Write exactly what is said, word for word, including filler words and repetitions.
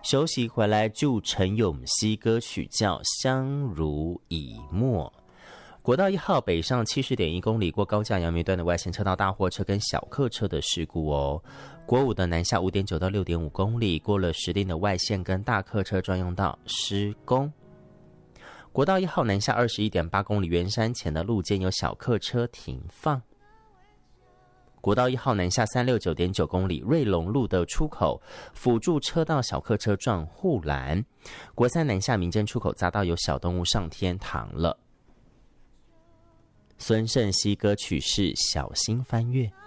休息回来，祝陈咏希歌曲叫《相濡以沫》。国道一号北上 七十点一 公里，过高架杨梅段的外线车道大货车跟小客车的事故哦。国五的南下 五点九 到 六点五 公里，过了石碇的外线跟大客车专用道施工。国道一号南下 二十一点八 公里，圆山前的路肩有小客车停放。国道一号南下 三六九点九 公里，瑞隆路的出口辅助车道小客车撞护栏。国三南下民政出口匝道有小动物上天堂了。孙盛希歌曲是《小心翻越》。